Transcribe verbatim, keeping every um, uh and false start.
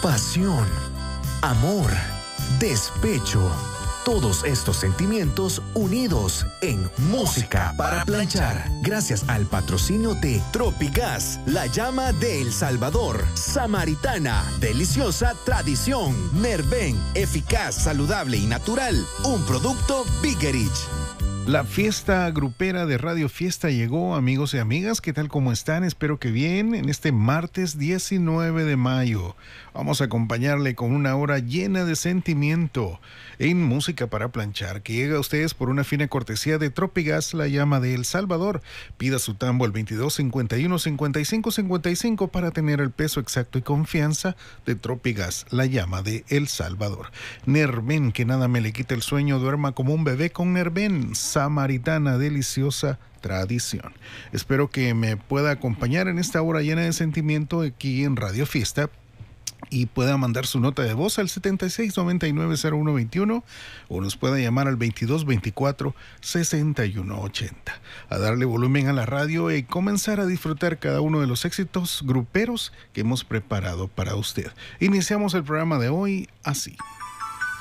pasión, amor, despecho. Todos estos sentimientos unidos en Música para Planchar. Gracias al patrocinio de Tropigas, la llama de El Salvador. Samaritana, deliciosa tradición. Nerven, eficaz, saludable y natural. Un producto Biggerich. La fiesta grupera de Radio Fiesta llegó, amigos y amigas. ¿Qué tal? ¿Cómo están? Espero que bien. En este martes diecinueve de mayo vamos a acompañarle con una hora llena de sentimiento en Música para Planchar, que llega a ustedes por una fina cortesía de Tropigas, la llama de El Salvador. Pida su tambo al veintidós cincuenta y uno cincuenta y cinco cincuenta y cinco para tener el peso exacto y confianza de Tropigas, la llama de El Salvador. Nerven, que nada me le quite el sueño, duerma como un bebé con Nerven. Samaritana, deliciosa tradición. Espero que me pueda acompañar en esta hora llena de sentimiento aquí en Radio Fiesta y pueda mandar su nota de voz al setenta y seis noventa y nueve cero uno veintiuno o nos pueda llamar al veintidós veinticuatro sesenta y uno ochenta. A darle volumen a la radio y comenzar a disfrutar cada uno de los éxitos gruperos que hemos preparado para usted. Iniciamos el programa de hoy así.